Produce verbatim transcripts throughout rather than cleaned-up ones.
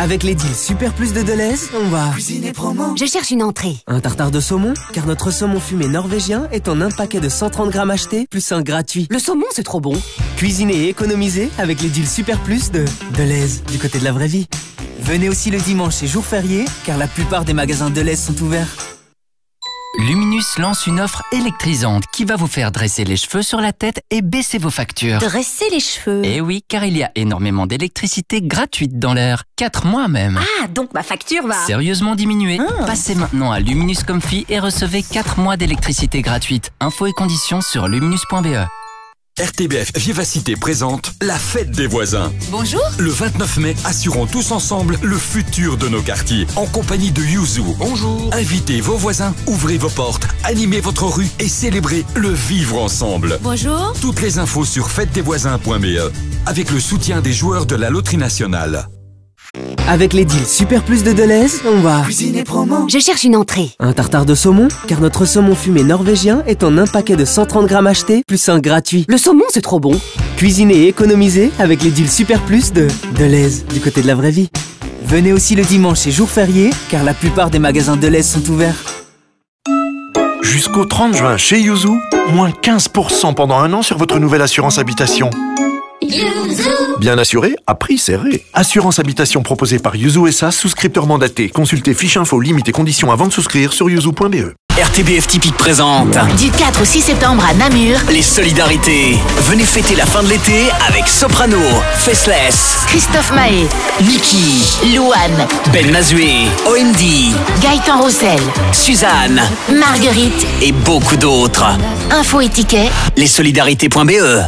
Avec les deals Super Plus de Deleuze, on va cuisiner promo. Je cherche une entrée. Un tartare de saumon, car notre saumon fumé norvégien est en un paquet de cent trente grammes acheté, plus un gratuit. Le saumon, c'est trop bon. Cuisiner et économiser avec les deals Super Plus de Deleuze, du côté de la vraie vie. Venez aussi le dimanche et jour férié, car la plupart des magasins Deleuze sont ouverts. Luminus lance une offre électrisante qui va vous faire dresser les cheveux sur la tête et baisser vos factures. Dresser les cheveux. Eh oui, car il y a énormément d'électricité gratuite dans l'air. quatre mois même. Ah, donc ma facture va... Sérieusement diminuée. Ah. Passez maintenant à Luminus Comfy et recevez quatre mois d'électricité gratuite. Infos et conditions sur luminus point b e. R T B F Vivacité présente la fête des voisins. Bonjour. Le vingt-neuf mai, assurons tous ensemble le futur de nos quartiers. En compagnie de Yuzu. Bonjour. Invitez vos voisins, ouvrez vos portes, animez votre rue et célébrez le vivre ensemble. Bonjour. Toutes les infos sur fête des voisins point b e. Avec le soutien des joueurs de la Loterie Nationale. Avec les deals Super Plus de Deleuze, on va Cuisiner promo. Je cherche une entrée. un tartare de saumon, car notre saumon fumé norvégien est en un paquet de cent trente grammes acheté, plus un gratuit. Le saumon, c'est trop bon. Cuisiner et économiser avec les deals Super Plus de Deleuze, du côté de la vraie vie. Venez aussi le dimanche et jour férié, car la plupart des magasins Deleuze sont ouverts. Jusqu'au trente juin chez Yuzu, moins quinze pour cent pendant un an sur votre nouvelle assurance habitation. Bien assuré, à prix serré. Assurance habitation proposée par Yuzu S A, souscripteur mandaté. Consultez fiche info, limites et conditions avant de souscrire sur yuzu point b e. R T B F Typique présente du quatre au six septembre à Namur, les solidarités. Venez fêter la fin de l'été avec Soprano, Faceless, Christophe Mahé, Niki, Louane, Ben Mazué, O M D, Gaëtan Roussel, Suzanne, Marguerite et beaucoup d'autres. Info et tickets, les solidarités point b e.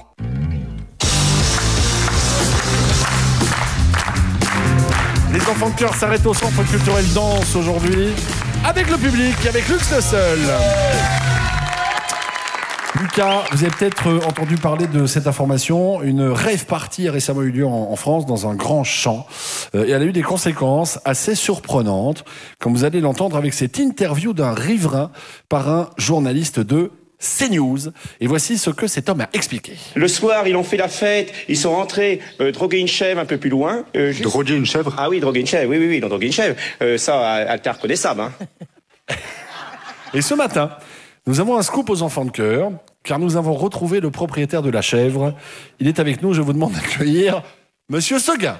Les enfants de cœur s'arrêtent au centre culturel Danse aujourd'hui, avec le public, avec Lux le Seul. Lucas, vous avez peut-être entendu parler de cette information. Une rave party a récemment eu lieu en, en France, dans un grand champ. Euh, et elle a eu des conséquences assez surprenantes, comme vous allez l'entendre avec cette interview d'un riverain par un journaliste de CNews. Et voici ce que cet homme a expliqué. Le soir, ils ont fait la fête, ils sont rentrés euh, droguer une chèvre un peu plus loin. Euh, juste... Droguer une chèvre? Ah oui, droguer une chèvre, oui, oui, oui, ils ont drogué une chèvre. Euh, ça, elle était reconnaissable, hein. Et ce matin, nous avons un scoop aux enfants de cœur, car nous avons retrouvé le propriétaire de la chèvre. Il est avec nous, je vous demande d'accueillir Monsieur Seguin.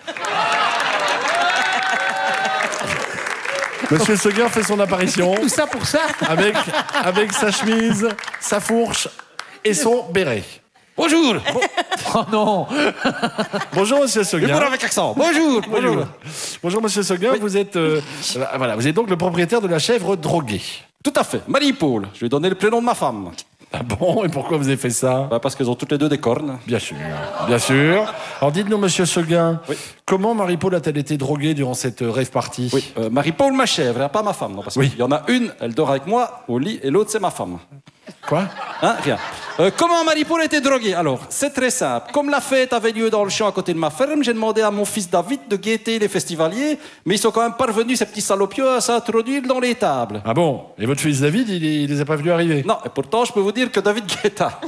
Monsieur Seguin fait son apparition. Tout ça pour ça. Avec, avec sa chemise, sa fourche et son béret. Bonjour. Bon... Oh non. Bonjour Monsieur Seguin. Humour avec accent. Bonjour. Bonjour. Bonjour, bonjour Monsieur Seguin. Oui. Vous êtes, euh, voilà, vous êtes donc le propriétaire de la chèvre droguée. Tout à fait. Marie-Paul. Je lui ai donné le prénom de ma femme. Ah bon? Et pourquoi vous avez fait ça? Bah parce qu'elles ont toutes les deux des cornes. Bien sûr, bien sûr. Alors dites-nous, Monsieur Seguin, oui. comment Marie-Paul a-t-elle été droguée durant cette rave party? Oui, euh, Marie-Paul, ma chèvre, hein, pas ma femme, non, parce oui. qu'il y en a une, elle dort avec moi au lit, et l'autre, c'est ma femme. Quoi? Hein, rien. Euh, comment Marie-Paul a été droguée? Alors, c'est très simple. Comme la fête avait lieu dans le champ à côté de ma ferme, j'ai demandé à mon fils David de guetter les festivaliers, mais ils sont quand même parvenus, ces petits salopieux, à s'introduire dans les tables. Ah bon? Et votre fils David, il, il les a pas vus arriver? Non, et pourtant, je peux vous dire que David guetta.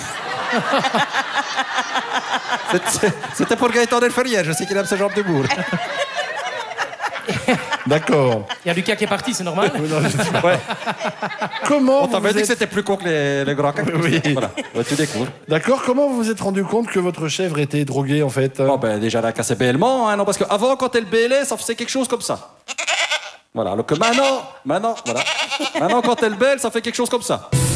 C'était pour Gaëtan Delferrière, je sais qu'il aime ce genre de bourre. D'accord. Il y a Lucas qui est parti, c'est normal. Ouais. Comment On t'avait dit êtes... que c'était plus con que les, les grands cacs. Oui. Voilà, ouais, tu découvres. D'accord. Comment vous vous êtes rendu compte que votre chèvre était droguée, en fait? Bon, ben, déjà, elle a cassé bêlement, hein, non, parce qu'avant, quand elle bêlait, ça faisait quelque chose comme ça. Voilà, alors que maintenant, maintenant, voilà. Maintenant, quand elle bêle, ça fait quelque chose comme ça. Oh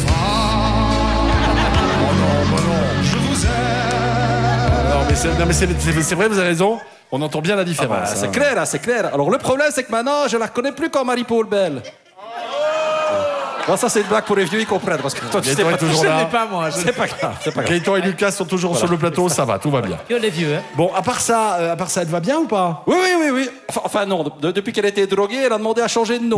non, oh non, je vous aime. Non, mais c'est, non, mais c'est, c'est vrai, vous avez raison. On entend bien la différence. Ah bah, hein. C'est clair, hein, c'est clair. Alors, le problème, c'est que maintenant, je la reconnais plus quand Marie-Paul belle. Bon, ça, c'est une blague pour les vieux, ils comprennent. Parce que toi, tu sais pas, toujours là. Je ne l'ai pas, moi. C'est pas grave, c'est pas grave. Gaëtan et Lucas sont toujours voilà. sur le plateau, ça va, tout va bien. Que les vieux, hein. Bon, à part ça, euh, à part ça, elle va bien ou pas? Oui, oui, oui, oui. Enfin, enfin non, de, depuis qu'elle a été droguée, elle a demandé à changer de nom.